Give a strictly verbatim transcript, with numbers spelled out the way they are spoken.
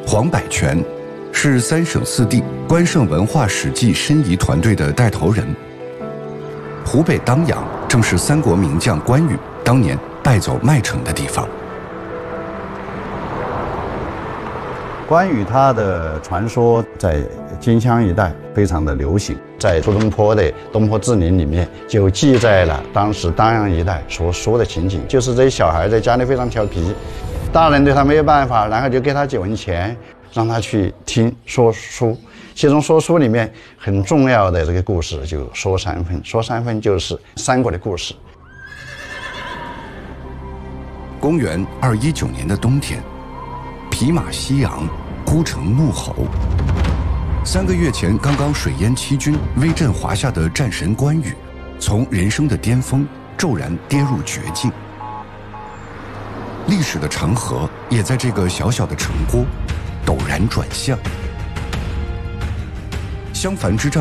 黄百全是三省四地关圣文化史迹申遗团队的带头人。湖北当阳正是三国名将关羽当年败走麦城的地方。 关羽他的传说在荆襄一带非常的流行，在苏东坡的《东坡志林》里面就记载了当时当阳一带所说的情景，就是这些小孩在家里非常调皮，大人对他没有办法，然后就给他几文钱，让他去听说书。其中说书里面很重要的这个故事就说三分，说三分就是三国的故事。 公元二一九年的冬天，匹马西洋，孤城怒吼。三个月前刚刚水淹七军、威震华夏的战神关羽，从人生的巅峰骤然跌入绝境。历史的长河也在这个小小的城郭陡然转向。襄樊之战